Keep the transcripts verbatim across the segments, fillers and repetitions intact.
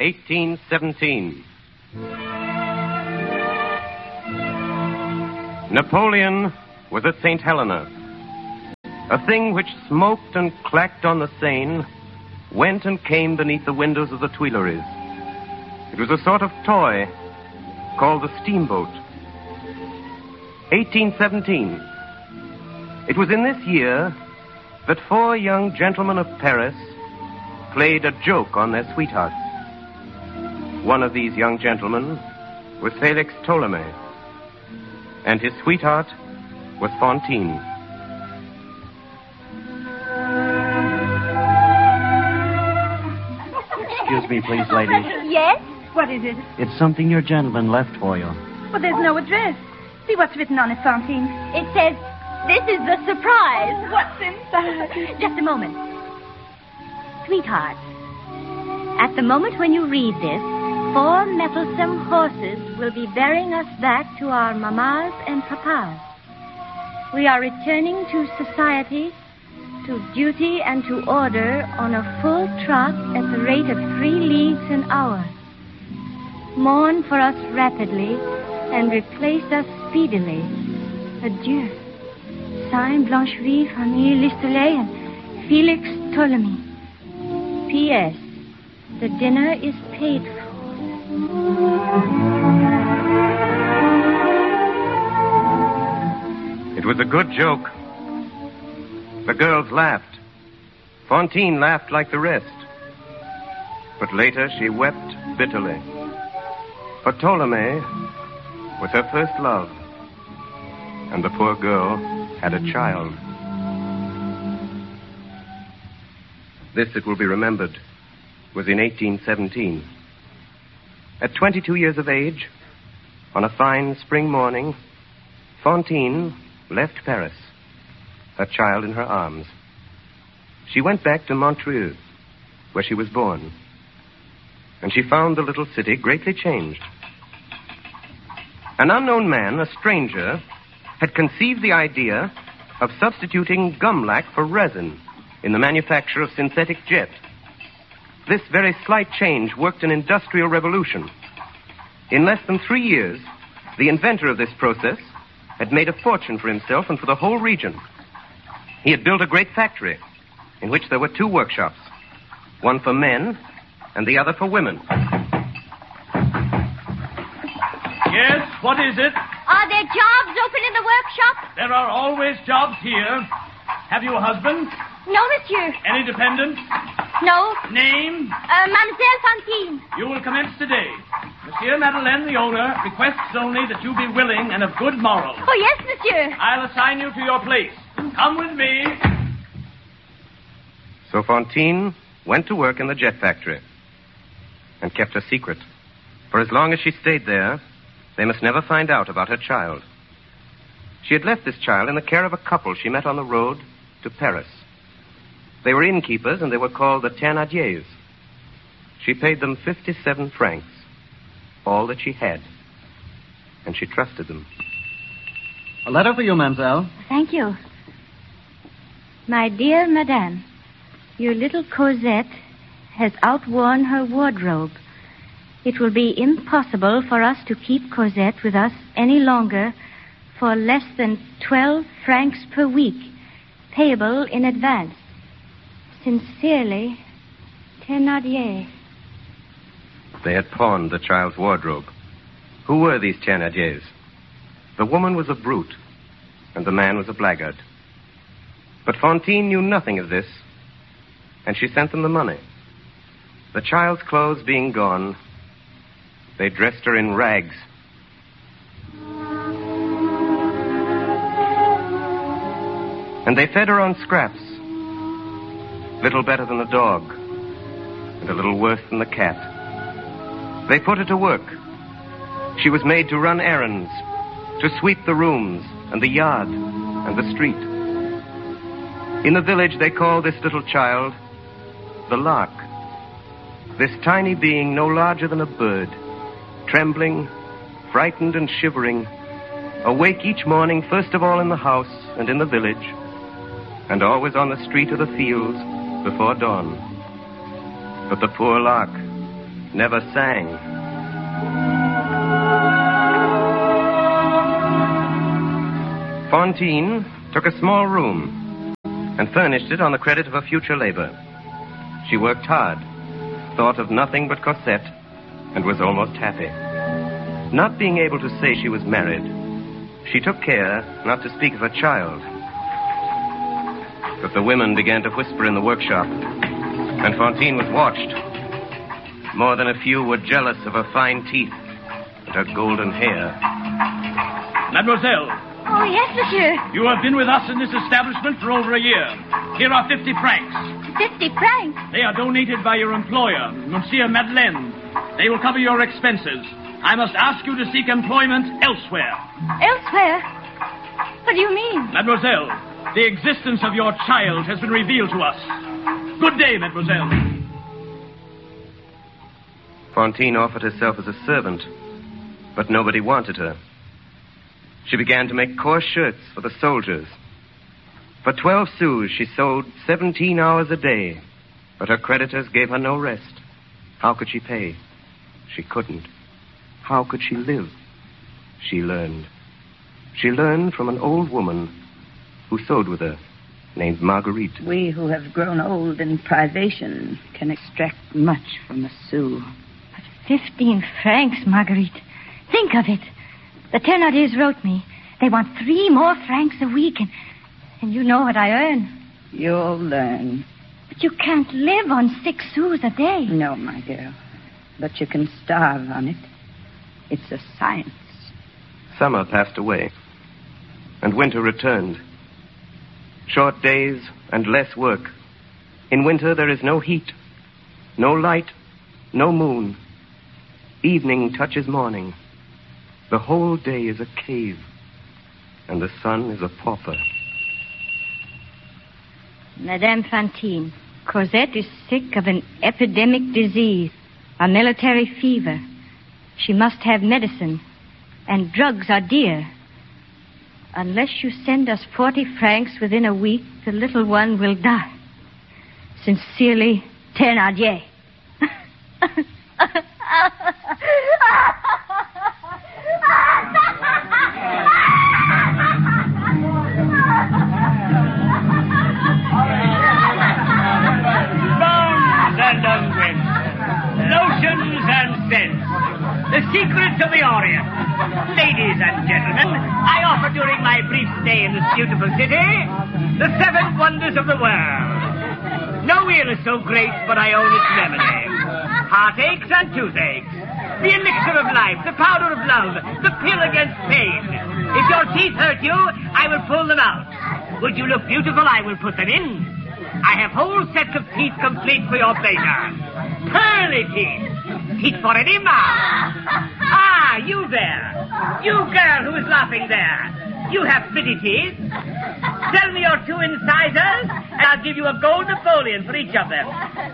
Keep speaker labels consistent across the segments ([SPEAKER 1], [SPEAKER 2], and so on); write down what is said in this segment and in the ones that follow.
[SPEAKER 1] eighteen seventeen. Napoleon was at Saint Helena. A thing which smoked and clacked on the Seine went and came beneath the windows of the Tuileries. It was a sort of toy called the steamboat. eighteen seventeen. It was in this year that four young gentlemen of Paris played a joke on their sweethearts. One of these young gentlemen was Felix Ptolemy, and his sweetheart was Fantine.
[SPEAKER 2] Excuse me, please, lady.
[SPEAKER 3] Yes? What is it?
[SPEAKER 2] It's something your gentleman left for you.
[SPEAKER 3] Well, there's no address. See what's written on it, Fantine. It says, "This is the surprise." What's inside?
[SPEAKER 4] Just a moment. Sweetheart, at the moment when you read this, four mettlesome horses will be bearing us back to our mamas and papas. We are returning to society, to duty and to order on a full trot at the rate of three leagues an hour. Mourn for us rapidly and replace us speedily. Adieu. Signed Blancheville, Famille Listelet, and Felix Ptolemy. P S. The dinner is paid for.
[SPEAKER 1] It was a good joke. The girls laughed. Fantine laughed like the rest. But later she wept bitterly. For Ptolemy was her first love, and the poor girl had a child. This, it will be remembered, was in eighteen seventeen. At twenty-two years of age, on a fine spring morning, Fantine left Paris, her child in her arms. She went back to Montreux, where she was born, and she found the little city greatly changed. An unknown man, a stranger, had conceived the idea of substituting gumlac for resin in the manufacture of synthetic jet. This very slight change worked an industrial revolution. In less than three years, the inventor of this process had made a fortune for himself and for the whole region. He had built a great factory in which there were two workshops, one for men and the other for women.
[SPEAKER 5] Yes, what is it?
[SPEAKER 4] Are there jobs open in the workshop?
[SPEAKER 5] There are always jobs here. Have you a husband?
[SPEAKER 4] No, monsieur.
[SPEAKER 5] Any dependents?
[SPEAKER 4] No.
[SPEAKER 5] Name?
[SPEAKER 4] Uh, Mademoiselle Fantine.
[SPEAKER 5] You will commence today. Monsieur Madeleine, the owner, requests only that you be willing and of good morals.
[SPEAKER 4] Oh, yes, monsieur.
[SPEAKER 5] I'll assign you to your place. Come with me.
[SPEAKER 1] So Fantine went to work in the jet factory and kept a secret. For as long as she stayed there, they must never find out about her child. She had left this child in the care of a couple she met on the road to Paris. They were innkeepers, and they were called the Thénardiers. She paid them fifty-seven francs, all that she had, and she trusted them.
[SPEAKER 2] A letter for you, mademoiselle.
[SPEAKER 4] Thank you. My dear madame, your little Cosette has outworn her wardrobe. It will be impossible for us to keep Cosette with us any longer for less than twelve francs per week, payable in advance. Sincerely, Thénardier.
[SPEAKER 1] They had pawned the child's wardrobe. Who were these Thénardiers? The woman was a brute, and the man was a blackguard. But Fantine knew nothing of this, and she sent them the money. The child's clothes being gone, they dressed her in rags. And they fed her on scraps, little better than a dog, and a little worse than the cat. They put her to work. She was made to run errands, to sweep the rooms and the yard and the street. In the village, they called this little child the Lark. This tiny being no larger than a bird, trembling, frightened and shivering, awake each morning, first of all in the house and in the village, and always on the street or the fields before dawn. But the poor Lark never sang. Fantine took a small room and furnished it on the credit of her future labor. She worked hard, thought of nothing but Cosette, and was almost happy. Not being able to say she was married, she took care not to speak of her child. But the women began to whisper in the workshop, and Fantine was watched. More than a few were jealous of her fine teeth and her golden hair.
[SPEAKER 5] Mademoiselle.
[SPEAKER 3] Oh, yes, monsieur.
[SPEAKER 5] You have been with us in this establishment for over a year. Here are fifty francs.
[SPEAKER 3] Fifty francs?
[SPEAKER 5] They are donated by your employer, Monsieur Madeleine. They will cover your expenses. I must ask you to seek employment elsewhere.
[SPEAKER 3] Elsewhere? What do you mean?
[SPEAKER 5] Mademoiselle, the existence of your child has been revealed to us. Good day, mademoiselle.
[SPEAKER 1] Fantine offered herself as a servant, but nobody wanted her. She began to make coarse shirts for the soldiers. For twelve sous, she sewed seventeen hours a day, but her creditors gave her no rest. How could she pay? She couldn't. How could she live? She learned. She learned from an old woman who sewed with her, named Marguerite.
[SPEAKER 6] We who have grown old in privation can extract much from a sou.
[SPEAKER 4] But fifteen francs, Marguerite. Think of it. The Thénardiers wrote me. They want three more francs a week, and, and you know what I earn.
[SPEAKER 6] You'll learn.
[SPEAKER 4] But you can't live on six sous a day.
[SPEAKER 6] No, my girl. But you can starve on it. It's a science.
[SPEAKER 1] Summer passed away, and winter returned. Short days and less work. In winter, there is no heat, no light, no moon. Evening touches morning. The whole day is a cave, and the sun is a pauper.
[SPEAKER 4] Madame Fantine, Cosette is sick of an epidemic disease, a military fever. She must have medicine, and drugs are dear. Unless you send us forty francs within a week, the little one will die. Sincerely, Thénardier.
[SPEAKER 7] Bones and unguents, lotions and scents, the secrets of the Orient. Ladies and gentlemen, I offer during my brief stay in this beautiful city the seven wonders of the world. No ill is so great but I own its remedy. Heartaches and toothaches, the elixir of life, the powder of love, the pill against pain. If your teeth hurt you, I will pull them out. Would you look beautiful, I will put them in. I have whole sets of teeth complete for your pleasure. Pearly teeth. Teeth for any mouth. Ah, you there. You girl who is laughing there. You have pretty teeth. Sell me your two incisors, and I'll give you a gold Napoleon for each of them.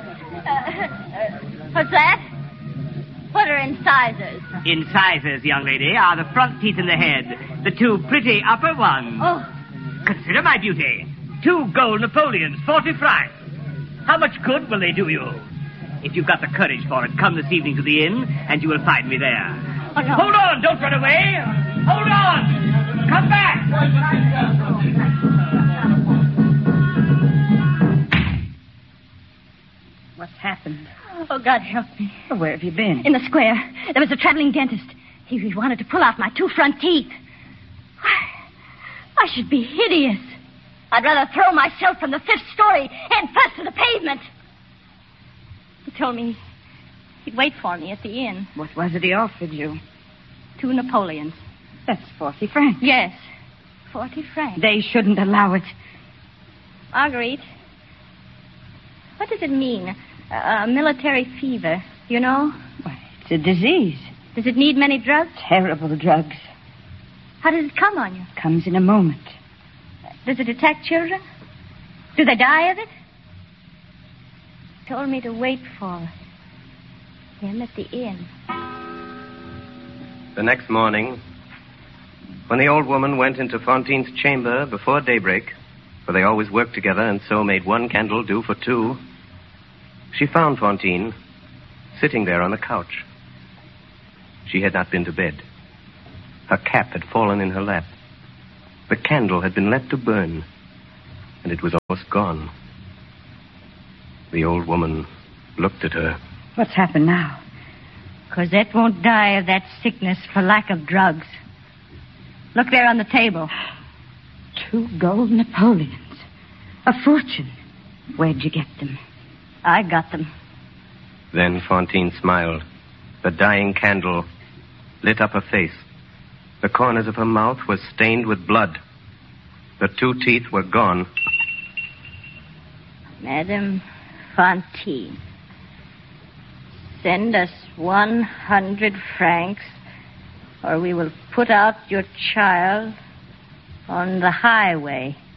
[SPEAKER 3] Uh, what's that? What are incisors?
[SPEAKER 7] Incisors, young lady, are the front teeth in the head. The two pretty upper ones.
[SPEAKER 3] Oh.
[SPEAKER 7] Consider my beauty. Two gold Napoleons, forty francs. How much good will they do you? If you've got the courage for it, come this evening to the inn, and you will find me there.
[SPEAKER 3] Oh, no.
[SPEAKER 7] Hold on, don't run away. Hold on. Come back.
[SPEAKER 6] What's happened?
[SPEAKER 4] Oh, God help me.
[SPEAKER 6] Well, where have you been?
[SPEAKER 4] In the square, there was a traveling dentist. He, he wanted to pull out my two front teeth. I should be hideous. I'd rather throw myself from the fifth story head first to the pavement. He told me he'd wait for me at the inn.
[SPEAKER 6] What was it he offered you?
[SPEAKER 4] Two Napoleons.
[SPEAKER 6] That's forty francs.
[SPEAKER 4] Yes, forty francs.
[SPEAKER 6] They shouldn't allow it.
[SPEAKER 4] Marguerite, what does it mean? A, a military fever, you know?
[SPEAKER 6] Why, it's a disease.
[SPEAKER 4] Does it need many drugs?
[SPEAKER 6] Terrible drugs.
[SPEAKER 4] How does it come on you?
[SPEAKER 6] Comes in a moment.
[SPEAKER 4] Does it attack children? Do they die of it? He told me to wait for him at the inn.
[SPEAKER 1] The next morning, when the old woman went into Fantine's chamber before daybreak, for they always worked together and so made one candle do for two, she found Fantine sitting there on the couch. She had not been to bed. Her cap had fallen in her lap. The candle had been left to burn, and it was almost gone. The old woman looked at her.
[SPEAKER 6] What's happened now?
[SPEAKER 4] Cosette won't die of that sickness for lack of drugs. Look there on the table.
[SPEAKER 6] Two gold Napoleons. A fortune. Where'd you get them?
[SPEAKER 4] I got them.
[SPEAKER 1] Then Fantine smiled. The dying candle lit up her face. The corners of her mouth were stained with blood. The two teeth were gone.
[SPEAKER 4] Madame Fantine, send us one hundred francs, or we will put out your child on the highway.